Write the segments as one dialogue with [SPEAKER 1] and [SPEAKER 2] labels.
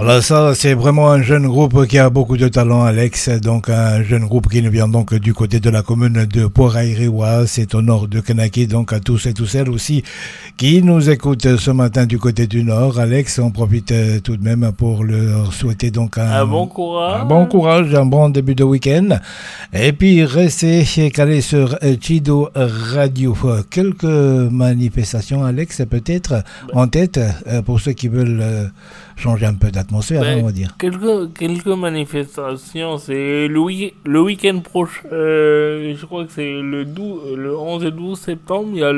[SPEAKER 1] Voilà, ça, c'est vraiment un jeune groupe qui a beaucoup de talent, Alex. Donc, un jeune groupe qui nous vient donc du côté de la commune de Port-Aïriwa. C'est au nord de Kanaki. Donc, à tous et toutes celles aussi qui nous écoutent ce matin du côté du nord. Alex, on profite tout de même pour leur souhaiter donc un bon courage, un bon début de week-end. Et puis, restez calés sur Chido Radio. Quelques manifestations, Alex, peut-être en tête pour ceux qui veulent changer un peu d'atmosphère, on va dire.
[SPEAKER 2] Quelques manifestations, c'est le week-end prochain, je crois que c'est le 11 et 12 septembre, il y a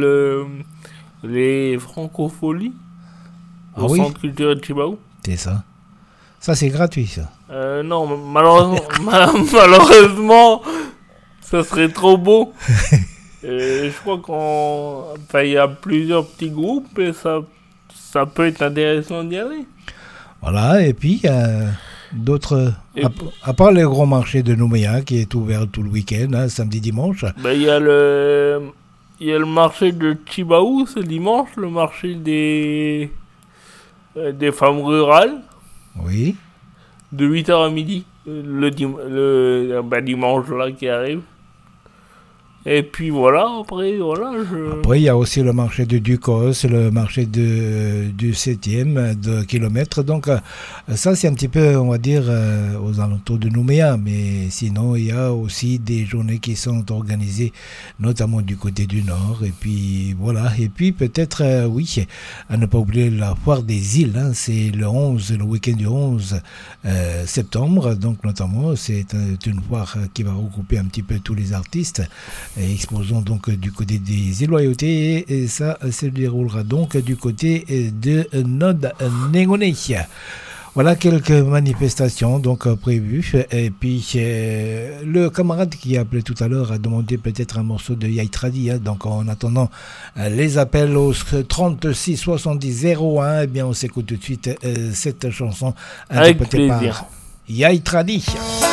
[SPEAKER 2] les Francopholies au Centre culturel de Chibaou.
[SPEAKER 1] C'est ça. Ça, c'est gratuit, ça.
[SPEAKER 2] Non, malheureusement, ça serait trop beau. Je crois il y a plusieurs petits groupes et ça peut être intéressant d'y aller.
[SPEAKER 1] Voilà, et puis d'autres, à part le gros marché de Nouméa qui est ouvert tout le week-end, samedi, dimanche.
[SPEAKER 2] Il y a le marché de Chibaou ce dimanche, le marché des femmes rurales.
[SPEAKER 1] Oui.
[SPEAKER 2] De 8h à midi, le dimanche là qui arrive. Et puis voilà, après,
[SPEAKER 1] il y a aussi le marché de Ducos, le marché du 7e de kilomètre. Donc, ça, c'est un petit peu, on va dire, aux alentours de Nouméa. Mais sinon, il y a aussi des journées qui sont organisées, notamment du côté du nord. Et puis, voilà. Et puis, peut-être, à ne pas oublier la foire des îles. C'est le week-end du 11 septembre. Donc, notamment, c'est une foire qui va regrouper un petit peu tous les artistes. Et exposons donc du côté des Îles-Loyauté et ça se déroulera donc du côté de Nod-Négoné. Voilà quelques manifestations donc prévues et puis le camarade qui a appelé tout à l'heure a demandé peut-être un morceau de Yaïtradi, donc en attendant les appels au 36 70 01, eh bien on s'écoute tout de suite cette chanson interprétée par Yaïtradi.